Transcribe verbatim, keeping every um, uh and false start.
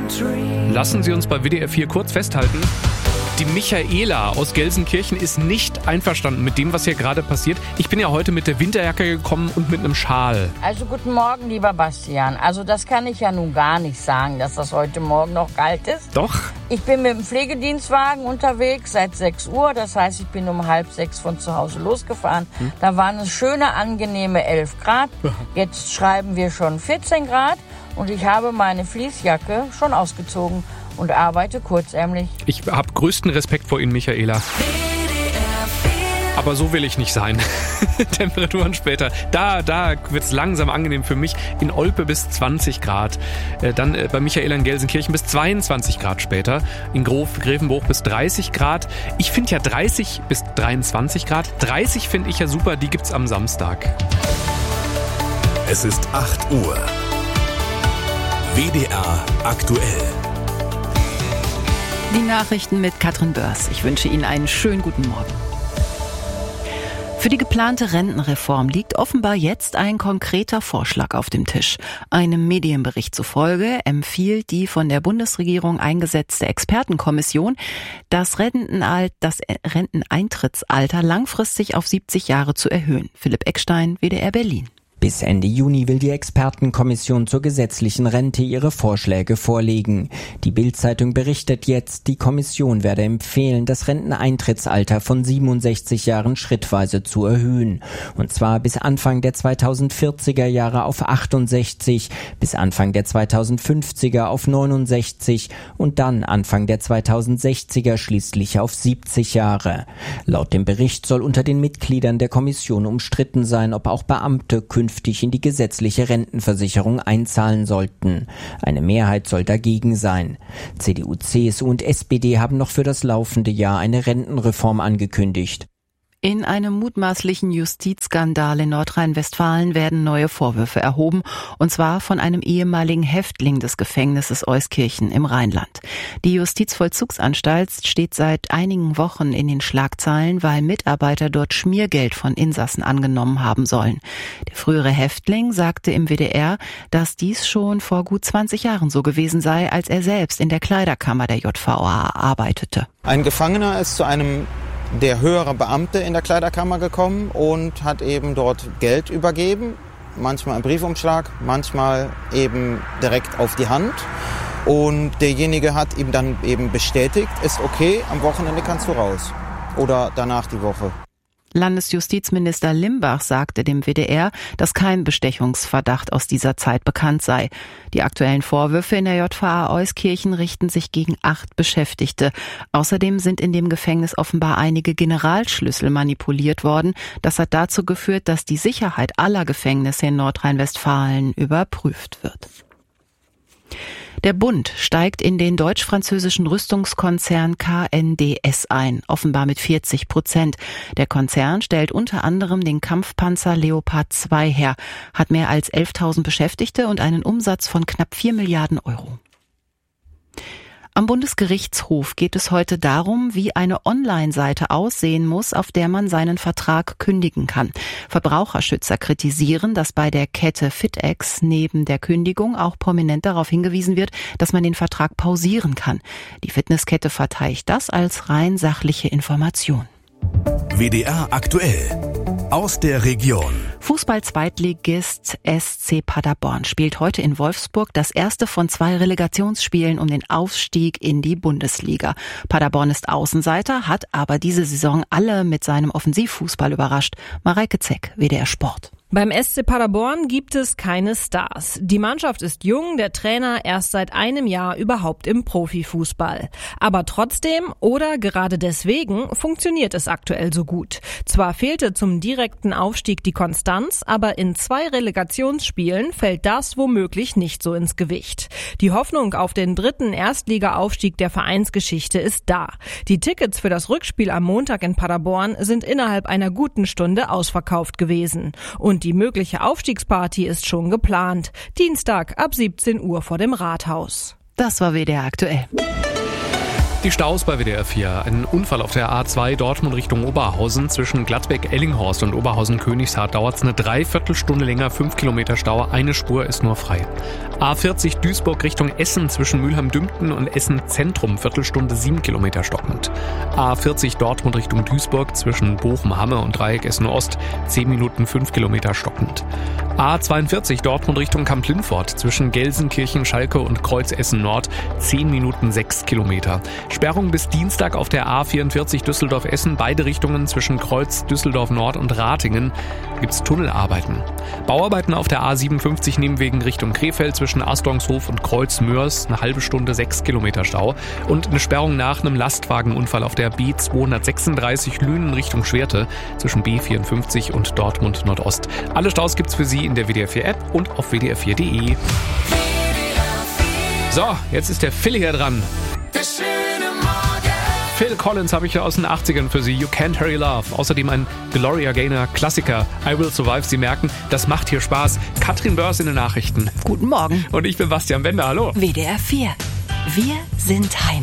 Lassen Sie uns bei W D R vier kurz festhalten. Die Michaela aus Gelsenkirchen ist nicht einverstanden mit dem, was hier gerade passiert. Ich bin ja heute mit der Winterjacke gekommen und mit einem Schal. Also guten Morgen, lieber Bastian. Also das kann ich ja nun gar nicht sagen, dass das heute Morgen noch kalt ist. Doch. Ich bin mit dem Pflegedienstwagen unterwegs seit sechs Uhr. Das heißt, ich bin um halb sechs von zu Hause losgefahren. Hm. Da waren es schöne, angenehme elf Grad. Jetzt schreiben wir schon vierzehn Grad. Und ich habe meine Fließjacke schon ausgezogen und arbeite kurzärmlich. Ich habe größten Respekt vor Ihnen, Michaela. Aber so will ich nicht sein. Temperaturen später. Da, da wird's langsam angenehm für mich. In Olpe bis zwanzig Grad. Äh, dann äh, bei Michaela in Gelsenkirchen bis zweiundzwanzig Grad später. In Grof, Grevenbruch bis dreißig Grad. Ich finde ja dreißig bis dreiundzwanzig Grad. dreißig finde ich ja super, die gibt's am Samstag. Es ist acht Uhr. W D R aktuell. Die Nachrichten mit Katrin Börs. Ich wünsche Ihnen einen schönen guten Morgen. Für die geplante Rentenreform liegt offenbar jetzt ein konkreter Vorschlag auf dem Tisch. Einem Medienbericht zufolge empfiehlt die von der Bundesregierung eingesetzte Expertenkommission, das Rentenalt, das Renteneintrittsalter langfristig auf siebzig Jahre zu erhöhen. Philipp Eckstein, W D R Berlin. Bis Ende Juni will die Expertenkommission zur gesetzlichen Rente ihre Vorschläge vorlegen. Die Bild-Zeitung berichtet jetzt, die Kommission werde empfehlen, das Renteneintrittsalter von siebenundsechzig Jahren schrittweise zu erhöhen. Und zwar bis Anfang der zweitausendvierziger Jahre auf achtundsechzig, bis Anfang der zweitausendfünfziger auf neunundsechzig und dann Anfang der zweitausendsechziger schließlich auf siebzig Jahre. Laut dem Bericht soll unter den Mitgliedern der Kommission umstritten sein, ob auch Beamte künftig in die gesetzliche Rentenversicherung einzahlen sollten. Eine Mehrheit soll dagegen sein. C D U, C S U und S P D haben noch für das laufende Jahr eine Rentenreform angekündigt. In einem mutmaßlichen Justizskandal in Nordrhein-Westfalen werden neue Vorwürfe erhoben, und zwar von einem ehemaligen Häftling des Gefängnisses Euskirchen im Rheinland. Die Justizvollzugsanstalt steht seit einigen Wochen in den Schlagzeilen, weil Mitarbeiter dort Schmiergeld von Insassen angenommen haben sollen. Der frühere Häftling sagte im W D R, dass dies schon vor gut zwanzig Jahren so gewesen sei, als er selbst in der Kleiderkammer der J V A arbeitete. Ein Gefangener ist zu einem der höhere Beamte in der Kleiderkammer gekommen und hat eben dort Geld übergeben, manchmal im Briefumschlag, manchmal eben direkt auf die Hand. Und derjenige hat ihm dann eben bestätigt, ist okay, am Wochenende kannst du raus oder danach die Woche. Landesjustizminister Limbach sagte dem W D R, dass kein Bestechungsverdacht aus dieser Zeit bekannt sei. Die aktuellen Vorwürfe in der J V A Euskirchen richten sich gegen acht Beschäftigte. Außerdem sind in dem Gefängnis offenbar einige Generalschlüssel manipuliert worden. Das hat dazu geführt, dass die Sicherheit aller Gefängnisse in Nordrhein-Westfalen überprüft wird. Der Bund steigt in den deutsch-französischen Rüstungskonzern K N D S ein, offenbar mit vierzig Prozent. Der Konzern stellt unter anderem den Kampfpanzer Leopard zwei her, hat mehr als elftausend Beschäftigte und einen Umsatz von knapp vier Milliarden Euro. Am Bundesgerichtshof geht es heute darum, wie eine Online-Seite aussehen muss, auf der man seinen Vertrag kündigen kann. Verbraucherschützer kritisieren, dass bei der Kette FitEx neben der Kündigung auch prominent darauf hingewiesen wird, dass man den Vertrag pausieren kann. Die Fitnesskette verteidigt das als rein sachliche Information. W D R aktuell. Aus der Region. Fußball-Zweitligist S C Paderborn spielt heute in Wolfsburg das erste von zwei Relegationsspielen um den Aufstieg in die Bundesliga. Paderborn ist Außenseiter, hat aber diese Saison alle mit seinem Offensivfußball überrascht. Mareike Zeck, W D R Sport. Beim S C Paderborn gibt es keine Stars. Die Mannschaft ist jung, der Trainer erst seit einem Jahr überhaupt im Profifußball. Aber trotzdem oder gerade deswegen funktioniert es aktuell so gut. Zwar fehlte zum direkten Aufstieg die Konstanz, aber in zwei Relegationsspielen fällt das womöglich nicht so ins Gewicht. Die Hoffnung auf den dritten Erstliga-Aufstieg der Vereinsgeschichte ist da. Die Tickets für das Rückspiel am Montag in Paderborn sind innerhalb einer guten Stunde ausverkauft gewesen. Und die mögliche Aufstiegsparty ist schon geplant. Dienstag ab siebzehn Uhr vor dem Rathaus. Das war W D R aktuell. Die Staus bei W D R vier. Ein Unfall auf der A zwei Dortmund Richtung Oberhausen. Zwischen Gladbeck-Ellinghorst und Oberhausen-Königshardt dauert es eine Dreiviertelstunde länger, fünf Kilometer Stau. Eine Spur ist nur frei. A vierzig Duisburg Richtung Essen zwischen Mülheim-Dümpten und Essen-Zentrum. Viertelstunde, sieben Kilometer stockend. A vierzig Dortmund Richtung Duisburg zwischen Bochum-Hamme und Dreieck Essen-Ost. zehn Minuten, fünf Kilometer stockend. A zweiundvierzig Dortmund Richtung Kamp-Lindfort zwischen Gelsenkirchen, Schalke und Kreuz Essen-Nord. zehn Minuten, sechs Kilometer. Sperrung bis Dienstag auf der A vierundvierzig Düsseldorf-Essen, beide Richtungen zwischen Kreuz, Düsseldorf-Nord und Ratingen gibt's Tunnelarbeiten. Bauarbeiten auf der A siebenundfünfzig Nehmwegen Richtung Krefeld zwischen Astongshof und Kreuz-Mörs, eine halbe Stunde, sechs Kilometer Stau. Und eine Sperrung nach einem Lastwagenunfall auf der B zweihundertsechsunddreißig Lünen Richtung Schwerte zwischen B vierundfünfzig und Dortmund Nordost. Alle Staus gibt's für Sie in der W D R vier App und auf w d r vier punkt d e. So, jetzt ist der Philly hier dran. Phil Collins habe ich ja aus den achtzigern für Sie. You Can't Hurry Love. Außerdem ein Gloria Gaynor Klassiker. I Will Survive. Sie merken, das macht hier Spaß. Katrin Börs in den Nachrichten. Guten Morgen. Und ich bin Bastian Bender. Hallo. W D R vier. Wir sind Heimat.